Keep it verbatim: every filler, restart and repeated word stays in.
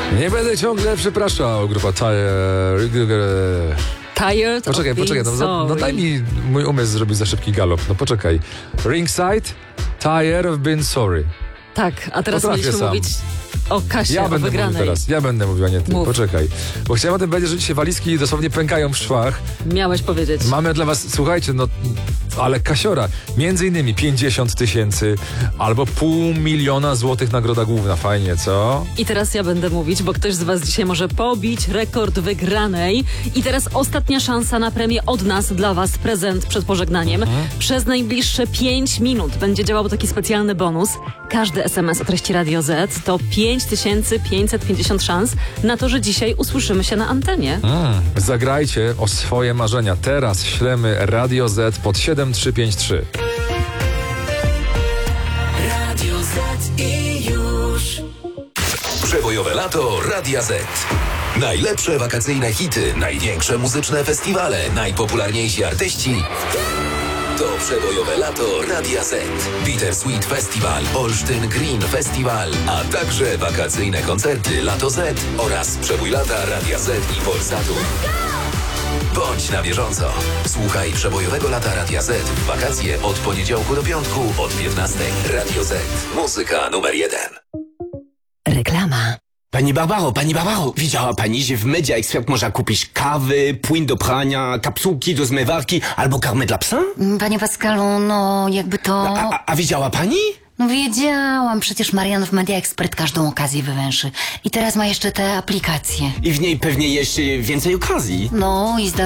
Nie będę ciągle przepraszał, grupa Tire. Tired Poczekaj, of poczekaj, no, no, no daj mi mój umysł zrobić za szybki galop. No poczekaj. Ringside, Tired of being sorry. Tak, a teraz Potrafię mieliśmy sam. mówić o Kasie, Ja o będę wygranej. mówił teraz, ja będę mówił, a nie ty. Mów. Poczekaj. Bo chciałem o tym powiedzieć, że dzisiaj walizki dosłownie pękają w szwach. Miałeś powiedzieć. Mamy dla was, słuchajcie, no, ale kasiora, między innymi pięćdziesiąt tysięcy albo pół miliona złotych nagroda główna. Fajnie, co? I teraz ja będę mówić, bo ktoś z was dzisiaj może pobić rekord wygranej. I teraz ostatnia szansa na premię od nas dla was, prezent przed pożegnaniem. Mhm. Przez najbliższe pięć minut będzie działał taki specjalny bonus. Każdy es em es o treści Radio Z to pięć tysięcy pięćset pięćdziesiąt szans na to, że dzisiaj usłyszymy się na antenie. Mm. Zagrajcie o swoje marzenia. Teraz ślemy Radio Z pod siedem trzy pięć trzy. Radio Z i już. Przebojowe lato Radia Z. Najlepsze wakacyjne hity, największe muzyczne festiwale, najpopularniejsi artyści. To przebojowe lato Radia Z. Bittersweet Festival, Olsztyn Green Festival, a także wakacyjne koncerty Lato Z oraz przebój lata Radia Z i Polsatu. Bądź na bieżąco. Słuchaj przebojowego lata Radia Z w wakacje od poniedziałku do piątku od piętnastej. Radio Z. Muzyka numer jeden. Reklama. Pani Barbaro, pani Barbaro, widziała pani, że w Media Expert można kupić kawy, płyn do prania, kapsułki do zmywarki albo karmę dla psa? Panie Pascalu, no jakby to... A, a, a widziała pani? No wiedziałam, przecież Marian w Media Expert każdą okazję wywęszy. I teraz ma jeszcze te aplikacje. I w niej pewnie jeszcze więcej okazji. No i zdarza